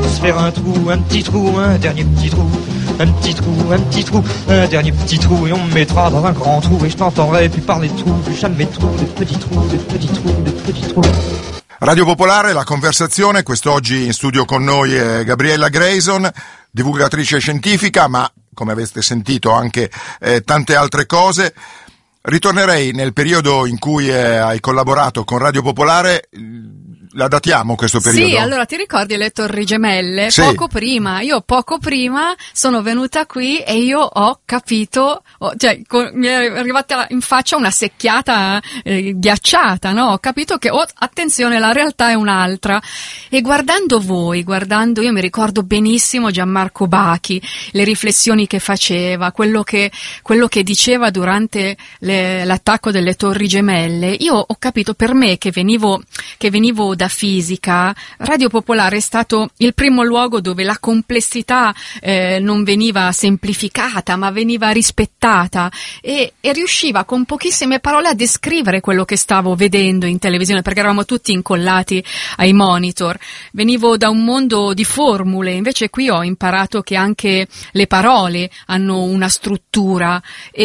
se faire un petit trou, un dernier petit trou, un petit trou, un petit trou, un dernier petit trou, et on me mettra dans un grand trou, et je t'entendrai plus parler de trou, plus jamais trou, de petits trous, de petits trous, de petits trous. Radio Popolare, la conversazione. Quest'oggi in studio con noi è Gabriella Grayson, divulgatrice scientifica, ma come avete sentito anche tante altre cose. Ritornerei nel periodo in cui hai collaborato con Radio Popolare. La datiamo questo periodo? Sì, allora ti ricordi le Torri Gemelle? Sì. Poco prima sono venuta qui e io ho capito, mi è arrivata in faccia una secchiata ghiacciata, no? Ho capito che, attenzione, la realtà è un'altra. E guardando, io mi ricordo benissimo Gianmarco Bachi, le riflessioni che faceva, quello che diceva durante l'attacco delle Torri Gemelle. Io ho capito, per me che venivo da fisica, Radio Popolare è stato il primo luogo dove la complessità non veniva semplificata, ma veniva rispettata e riusciva con pochissime parole a descrivere quello che stavo vedendo in televisione, perché eravamo tutti incollati ai monitor. Venivo da un mondo di formule, invece qui ho imparato che anche le parole hanno una struttura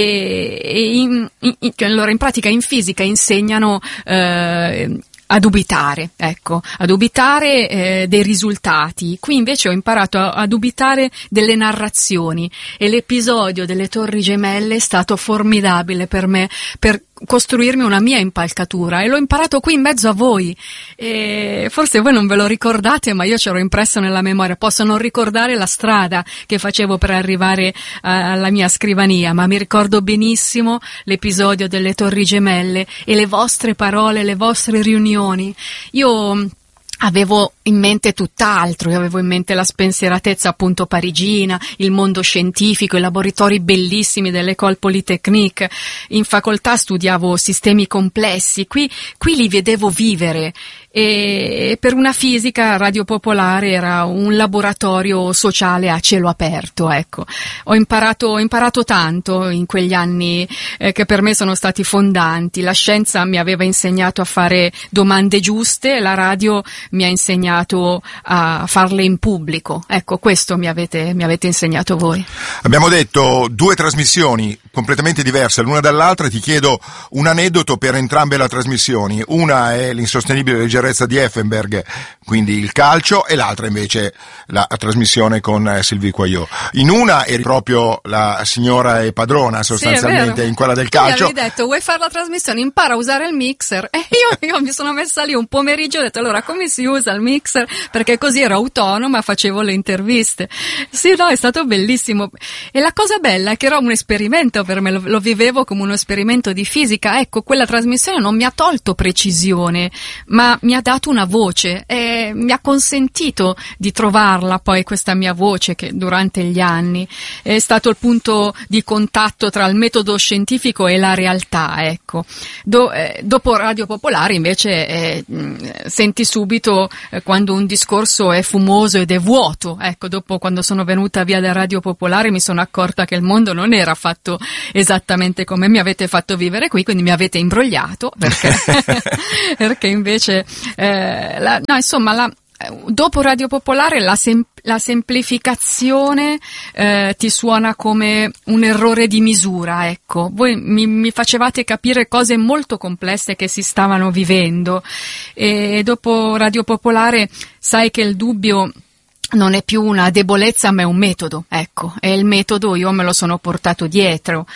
allora in pratica in fisica insegnano a dubitare dei risultati. Qui invece ho imparato a dubitare delle narrazioni, e l'episodio delle Torri Gemelle è stato formidabile per me, per costruirmi una mia impalcatura, e l'ho imparato qui in mezzo a voi. E forse voi non ve lo ricordate, ma io ce l'ho impresso nella memoria. Posso non ricordare la strada che facevo per arrivare alla mia scrivania, ma mi ricordo benissimo l'episodio delle Torri Gemelle e le vostre parole, le vostre riunioni. Io avevo in mente tutt'altro, io avevo in mente la spensieratezza appunto parigina, il mondo scientifico, i laboratori bellissimi dell'École Polytechnique. In facoltà studiavo sistemi complessi, qui li vedevo vivere, e per una fisica Radio Popolare era un laboratorio sociale a cielo aperto, ecco. Ho imparato tanto in quegli anni che per me sono stati fondanti. La scienza mi aveva insegnato a fare domande giuste, la radio mi ha insegnato a farle in pubblico. Ecco, questo mi avete insegnato voi. Abbiamo detto 2 trasmissioni completamente diverse l'una dall'altra, e ti chiedo un aneddoto per entrambe le trasmissioni. Una è l'insostenibile leggerezza di Effenberg, quindi il calcio, e l'altra invece la trasmissione con Sylvie Quaillot. In una eri proprio la signora e padrona sostanzialmente, sì, in quella del calcio. Mi avevi detto: vuoi fare la trasmissione? Impara a usare il mixer. E io mi sono messa lì un pomeriggio e ho detto: allora come si usa il mixer? Perché così ero autonoma, facevo le interviste. Sì, no, è stato bellissimo. E la cosa bella è che era un esperimento per me, lo vivevo come uno esperimento di fisica. Ecco, quella trasmissione non mi ha tolto precisione, ma mi ha dato una voce e mi ha consentito di trovarla poi, questa mia voce, che durante gli anni è stato il punto di contatto tra il metodo scientifico e la realtà, ecco. Dopo Radio Popolare invece senti subito quando un discorso è fumoso ed è vuoto, ecco. Dopo, quando sono venuta via da Radio Popolare, mi sono accorta che il mondo non era fatto esattamente come mi avete fatto vivere qui, quindi mi avete imbrogliato, perché invece dopo Radio Popolare la semplificazione ti suona come un errore di misura, ecco. Voi mi facevate capire cose molto complesse che si stavano vivendo, e dopo Radio Popolare sai che il dubbio non è più una debolezza, ma è un metodo, ecco. E il metodo io me lo sono portato dietro.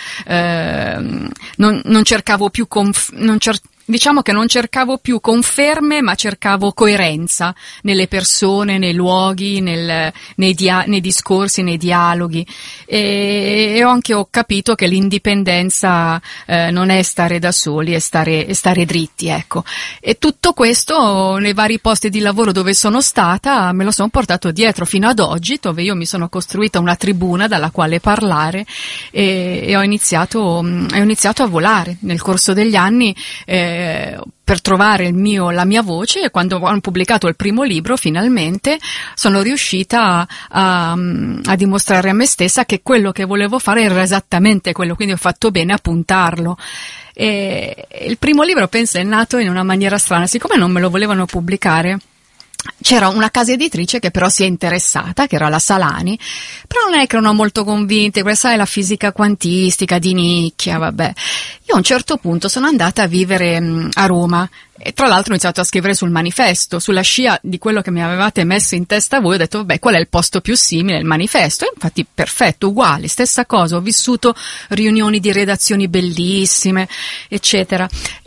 Non cercavo più diciamo che non cercavo più conferme, ma cercavo coerenza nelle persone, nei luoghi, nei discorsi, nei dialoghi. E ho capito che l'indipendenza non è stare da soli, è stare dritti, ecco. E tutto questo nei vari posti di lavoro dove sono stata me lo sono portato dietro fino ad oggi, dove io mi sono costruita una tribuna dalla quale parlare, e ho iniziato a volare nel corso degli anni, per trovare la mia voce. E quando ho pubblicato il primo libro, finalmente sono riuscita a dimostrare a me stessa che quello che volevo fare era esattamente quello, quindi ho fatto bene a puntarlo. E il primo libro, penso, è nato in una maniera strana. Siccome non me lo volevano pubblicare, c'era una casa editrice che però si è interessata, che era la Salani, però non è che erano molto convinte, questa è la fisica quantistica di nicchia, vabbè. Io a un certo punto sono andata a vivere a Roma e tra l'altro ho iniziato a scrivere sul manifesto, sulla scia di quello che mi avevate messo in testa voi, ho detto vabbè, qual è il posto più simile? Il manifesto. E infatti perfetto, uguale, stessa cosa, ho vissuto riunioni di redazioni bellissime, eccetera.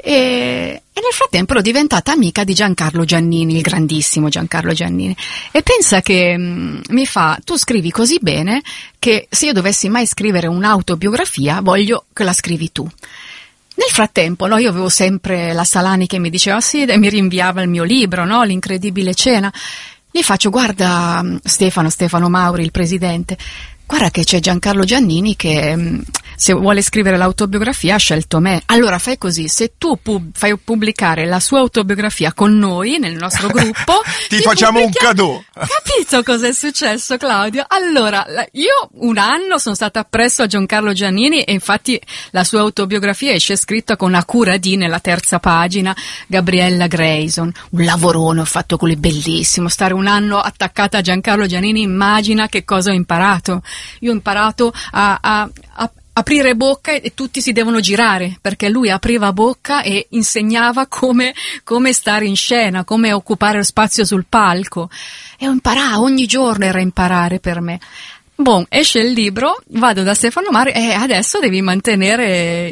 E nel frattempo ero diventata amica di Giancarlo Giannini, il grandissimo Giancarlo Giannini. E pensa che mi fa, tu scrivi così bene che se io dovessi mai scrivere un'autobiografia voglio che la scrivi tu. Nel frattempo, no, io avevo sempre la Salani che mi diceva sì e mi rinviava il mio libro, no, L'incredibile cena. Gli faccio, guarda Stefano Mauri, il presidente, guarda che c'è Giancarlo Giannini che se vuole scrivere l'autobiografia ha scelto me. Allora fai così, se tu fai pubblicare la sua autobiografia con noi nel nostro gruppo ti facciamo un cadeau. Capito cosa è successo, Claudio? Allora, io un anno sono stata appresso a Giancarlo Giannini e infatti la sua autobiografia esce scritta con una cura di nella terza pagina, Gabriella Grayson, un lavorone ho fatto quello bellissimo, stare un anno attaccata a Giancarlo Giannini, immagina che cosa ho imparato. Io ho imparato a aprire bocca e tutti si devono girare, perché lui apriva bocca e insegnava come stare in scena, come occupare lo spazio sul palco. E ho imparato, ogni giorno era imparare per me. Bon, esce il libro, vado da Stefano Mauri e adesso devi mantenere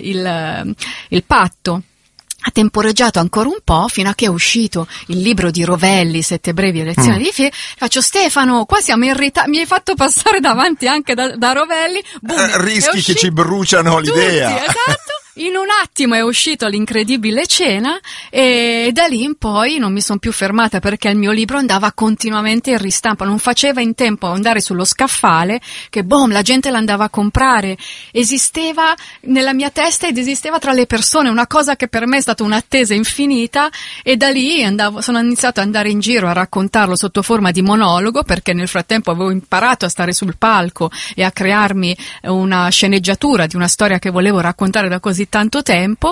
il patto. Ha temporeggiato ancora un po' fino a che è uscito il libro di Rovelli, 7 brevi lezioni di fisica. Faccio, Stefano, qua siamo in ritardo, mi hai fatto passare davanti anche da Rovelli. Boom, rischi che ci bruciano l'idea. Tutti, esatto. In un attimo è uscito L'incredibile cena e da lì in poi non mi sono più fermata perché il mio libro andava continuamente in ristampa, non faceva in tempo a andare sullo scaffale che la gente l'andava a comprare, esisteva nella mia testa ed esisteva tra le persone, una cosa che per me è stata un'attesa infinita e da lì sono iniziato ad andare in giro a raccontarlo sotto forma di monologo perché nel frattempo avevo imparato a stare sul palco e a crearmi una sceneggiatura di una storia che volevo raccontare da così tanto tempo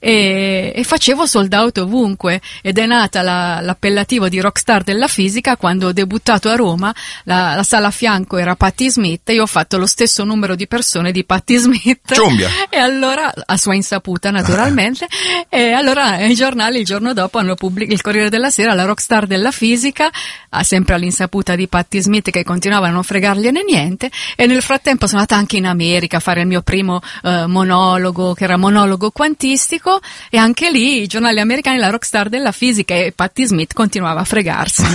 e facevo sold out ovunque ed è nata l'appellativo di rockstar della fisica quando ho debuttato a Roma. La sala a fianco era Patti Smith e io ho fatto lo stesso numero di persone di Patti Smith. Ciumbia. E allora, a sua insaputa naturalmente, e allora i giornali il giorno dopo hanno pubblicato, il Corriere della Sera, la rockstar della fisica, sempre all'insaputa di Patti Smith che continuava a non fregargliene niente, e nel frattempo sono andata anche in America a fare il mio primo monologo, che era monologo quantistico, e anche lì i giornali americani, la rockstar della fisica, e Patti Smith continuava a fregarsi.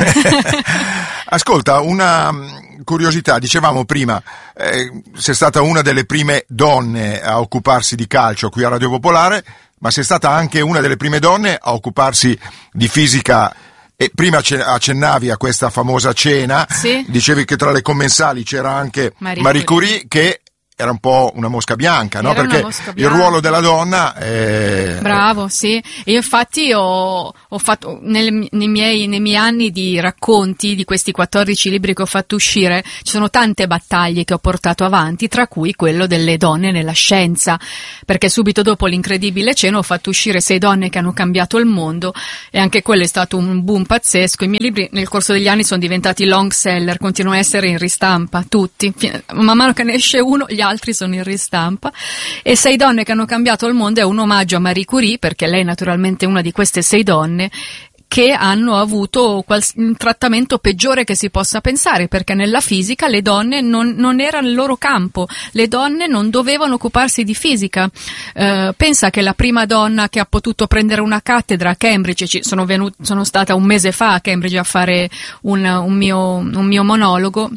Ascolta, una curiosità, dicevamo prima, sei stata una delle prime donne a occuparsi di calcio qui a Radio Popolare, ma sei stata anche una delle prime donne a occuparsi di fisica. E prima accennavi a questa famosa cena, sì. Dicevi che tra le commensali c'era anche Marie Curie, che era un po' una mosca bianca, no? Perché il ruolo della donna è... Bravo, sì. E io infatti ho fatto, nei miei anni di racconti, di questi 14 libri che ho fatto uscire, ci sono tante battaglie che ho portato avanti, tra cui quello delle donne nella scienza, perché subito dopo L'incredibile cena ho fatto uscire 6 donne che hanno cambiato il mondo, e anche quello è stato un boom pazzesco. I miei libri nel corso degli anni sono diventati long seller, continuano a essere in ristampa, tutti. Man mano che ne esce uno, gli altri sono in ristampa, e 6 donne che hanno cambiato il mondo è un omaggio a Marie Curie, perché lei è naturalmente una di queste 6 donne che hanno avuto un trattamento peggiore che si possa pensare, perché nella fisica le donne non era il loro campo, le donne non dovevano occuparsi di fisica. Pensa che la prima donna che ha potuto prendere una cattedra a Cambridge, sono stata un mese fa a Cambridge a fare un mio monologo,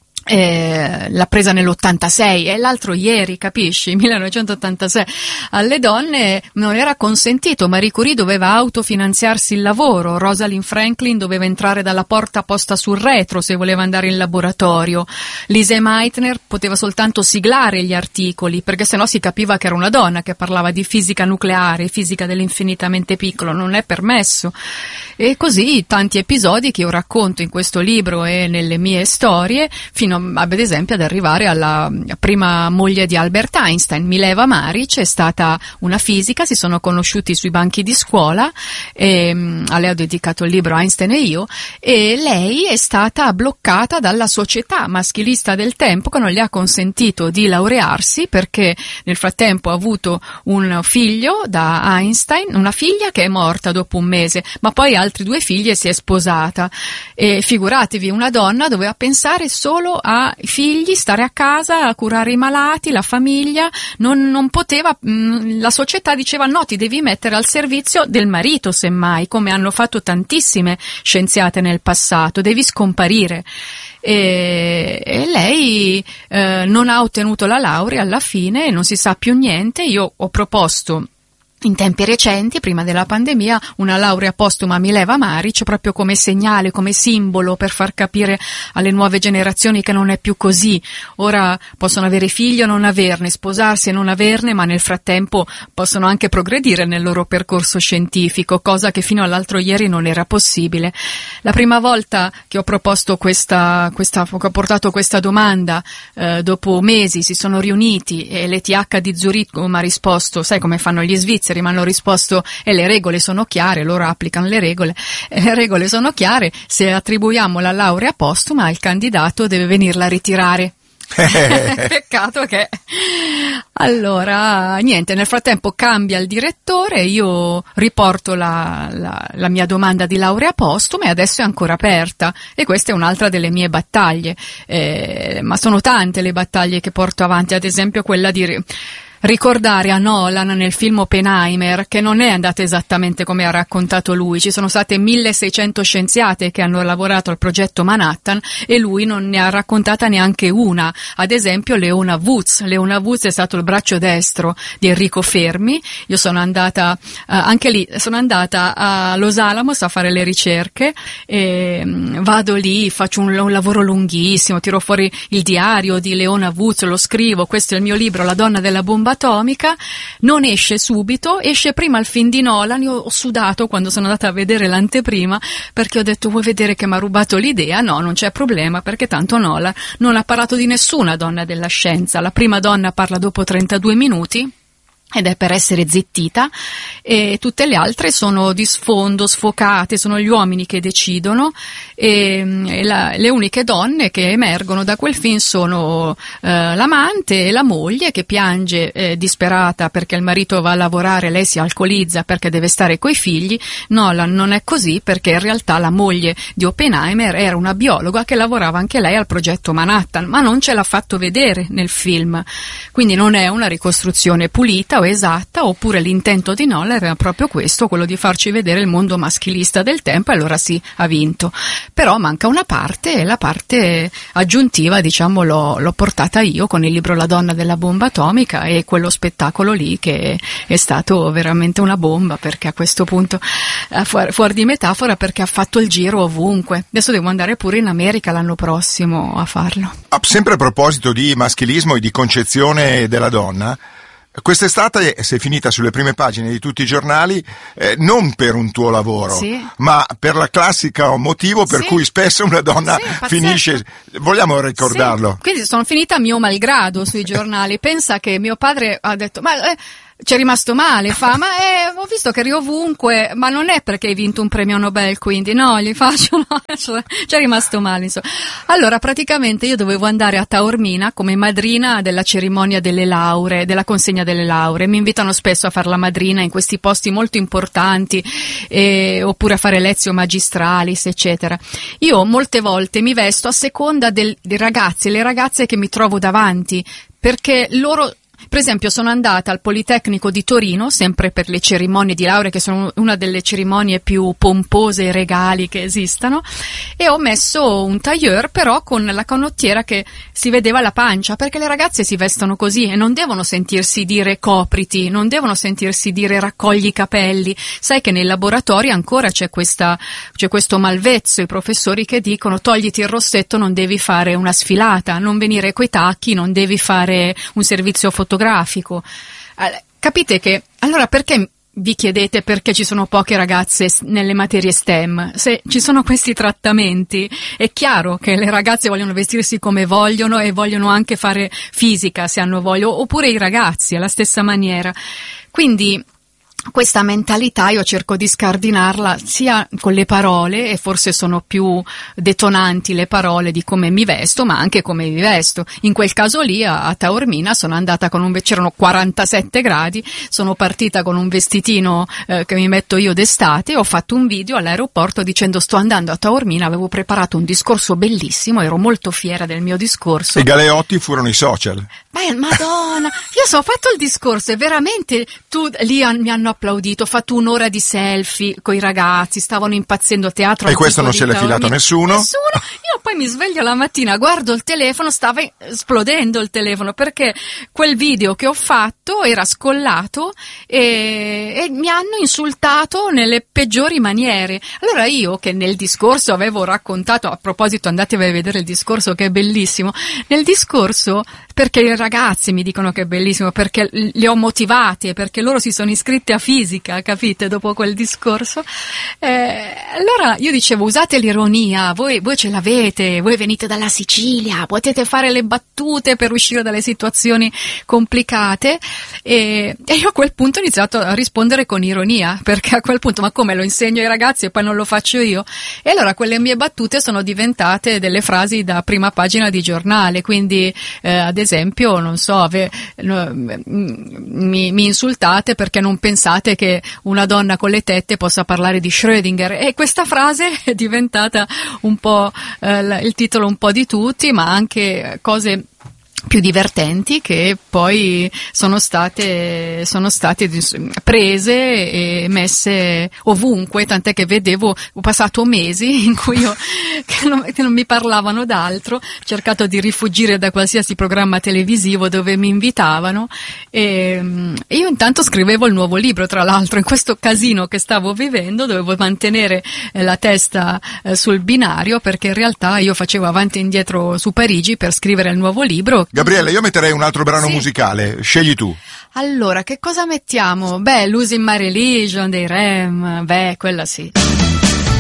l'ha presa nell'86 e l'altro ieri, capisci? 1986. Alle donne non era consentito. Marie Curie doveva autofinanziarsi il lavoro, Rosalind Franklin doveva entrare dalla porta posta sul retro se voleva andare in laboratorio, Lise Meitner poteva soltanto siglare gli articoli perché sennò si capiva che era una donna che parlava di fisica nucleare, fisica dell'infinitamente piccolo, non è permesso. E così tanti episodi che io racconto in questo libro e nelle mie storie fino fino ad esempio ad arrivare alla prima moglie di Albert Einstein, Mileva Maric. È stata una fisica, si sono conosciuti sui banchi di scuola, a lei ho dedicato il libro Einstein e io, e lei è stata bloccata dalla società maschilista del tempo che non le ha consentito di laurearsi, perché nel frattempo ha avuto un figlio da Einstein, una figlia che è morta dopo un mese, ma poi altri 2 figli e si è sposata. E figuratevi, una donna doveva pensare solo ai figli, stare a casa, a curare i malati, la famiglia, non poteva, la società diceva no, ti devi mettere al servizio del marito, semmai, come hanno fatto tantissime scienziate nel passato, devi scomparire. E lei non ha ottenuto la laurea alla fine, non si sa più niente. Io ho proposto in tempi recenti, prima della pandemia, una laurea postuma a Mileva Maric, proprio come segnale, come simbolo, per far capire alle nuove generazioni che non è più così. Ora possono avere figli o non averne, sposarsi e non averne, ma nel frattempo possono anche progredire nel loro percorso scientifico, cosa che fino all'altro ieri non era possibile. La prima volta che ho proposto che ho portato questa domanda, dopo mesi si sono riuniti e l'ETH di Zurigo mi ha risposto, sai come fanno gli svizzeri, mi hanno risposto le regole sono chiare, loro applicano le regole sono chiare, se attribuiamo la laurea postuma il candidato deve venirla a ritirare. Peccato che allora niente, nel frattempo cambia il direttore, io riporto la mia domanda di laurea postuma e adesso è ancora aperta, e questa è un'altra delle mie battaglie, ma sono tante le battaglie che porto avanti, ad esempio quella di ricordare a Nolan nel film Oppenheimer che non è andata esattamente come ha raccontato lui. Ci sono state 1600 scienziate che hanno lavorato al progetto Manhattan e lui non ne ha raccontata neanche una. Ad esempio Leona Woods è stato il braccio destro di Enrico Fermi. Io sono andata a Los Alamos a fare le ricerche, e vado lì, faccio un lavoro lunghissimo, tiro fuori il diario di Leona Woods, lo scrivo, questo è il mio libro, La donna della bomba atomica. Non esce subito, esce prima il film di Nolan. Io ho sudato quando sono andata a vedere l'anteprima, perché ho detto vuoi vedere che mi ha rubato l'idea? No, non c'è problema, perché tanto Nolan non ha parlato di nessuna donna della scienza. La prima donna parla dopo 32 minuti ed è per essere zittita, e tutte le altre sono di sfondo, sfocate, sono gli uomini che decidono, e le uniche donne che emergono da quel film sono l'amante e la moglie che piange disperata perché il marito va a lavorare, lei si alcolizza perché deve stare coi figli. Nolan non è così, perché in realtà la moglie di Oppenheimer era una biologa che lavorava anche lei al progetto Manhattan, ma non ce l'ha fatto vedere nel film, quindi non è una ricostruzione pulita o esatta, oppure l'intento di Nolan era proprio questo, quello di farci vedere il mondo maschilista del tempo, e allora sì, ha vinto. Però manca una parte, e la parte aggiuntiva, diciamo, l'ho portata io con il libro La donna della bomba atomica, e quello spettacolo lì che è stato veramente una bomba, perché a questo punto fuori di metafora, perché ha fatto il giro ovunque. Adesso devo andare pure in America l'anno prossimo a farlo. Sempre a proposito di maschilismo e di concezione della donna, quest'estate sei finita sulle prime pagine di tutti i giornali, non per un tuo lavoro, sì, ma per la classica motivo per sì, cui spesso una donna finisce. Vogliamo ricordarlo? Sì. Quindi sono finita a mio malgrado sui giornali. Pensa che mio padre ha detto c'è rimasto male, ma ho visto che eri ovunque, ma non è perché hai vinto un premio Nobel, quindi no, gli faccio, no, c'è rimasto male, insomma. Allora, praticamente io dovevo andare a Taormina come madrina della cerimonia delle lauree, della consegna delle lauree. Mi invitano spesso a fare la madrina in questi posti molto importanti, oppure a fare lezio magistralis, eccetera. Io molte volte mi vesto a seconda dei ragazzi e le ragazze che mi trovo davanti, perché loro... Per esempio sono andata al Politecnico di Torino, sempre per le cerimonie di laurea, che sono una delle cerimonie più pompose e regali che esistano, e ho messo un tailleur però con la canottiera che si vedeva la pancia, perché le ragazze si vestono così e non devono sentirsi dire copriti, non devono sentirsi dire raccogli i capelli. Sai che nei laboratori ancora c'è questo malvezzo, i professori che dicono togliti il rossetto, non devi fare una sfilata, non venire coi tacchi, non devi fare un servizio fotografico. Capite che allora perché vi chiedete perché ci sono poche ragazze nelle materie STEM. Se ci sono questi trattamenti, è chiaro che le ragazze vogliono vestirsi come vogliono e vogliono anche fare fisica se hanno voglia, oppure i ragazzi alla stessa maniera. Quindi questa mentalità io cerco di scardinarla sia con le parole, e forse sono più detonanti le parole di come mi vesto, ma anche come mi vesto. In quel caso lì a Taormina sono andata con c'erano 47 gradi, sono partita con un vestitino che mi metto io d'estate, ho fatto un video all'aeroporto dicendo sto andando a Taormina, avevo preparato un discorso bellissimo, ero molto fiera del mio discorso. I Galeotti furono i social. Madonna, io ho fatto il discorso e veramente lì mi hanno applaudito, ho fatto un'ora di selfie con i ragazzi, stavano impazzendo a teatro. E questo non se l'è filato nessuno? Io poi mi sveglio la mattina, guardo il telefono, stava esplodendo il telefono perché quel video che ho fatto era scollato e mi hanno insultato nelle peggiori maniere. Allora io, che nel discorso avevo raccontato, a proposito andatevi a vedere il discorso che è bellissimo, nel discorso, perché i ragazzi mi dicono che è bellissimo, perché li ho motivati e perché loro si sono iscritti a fisica, capite, dopo quel discorso. Allora io dicevo, usate l'ironia, voi ce l'avete, voi venite dalla Sicilia, potete fare le battute per uscire dalle situazioni complicate, e io a quel punto ho iniziato a rispondere con ironia, perché a quel punto, ma come, lo insegno ai ragazzi e poi non lo faccio io? E allora quelle mie battute sono diventate delle frasi da prima pagina di giornale, quindi ad esempio, non so, mi insultate perché non pensate che una donna con le tette possa parlare di Schrödinger, e questa frase è diventata un po' il titolo un po' di tutti, ma anche cose più divertenti che poi sono state prese e messe ovunque, tant'è che vedevo, ho passato mesi in cui che non mi parlavano d'altro, ho cercato di rifugire da qualsiasi programma televisivo dove mi invitavano, e io intanto scrivevo il nuovo libro. Tra l'altro, in questo casino che stavo vivendo dovevo mantenere la testa sul binario, perché in realtà io facevo avanti e indietro su Parigi per scrivere il nuovo libro. Gabriele, io metterei un altro brano musicale, scegli tu. Allora, che cosa mettiamo? Losing My Religion dei Rem, quella sì.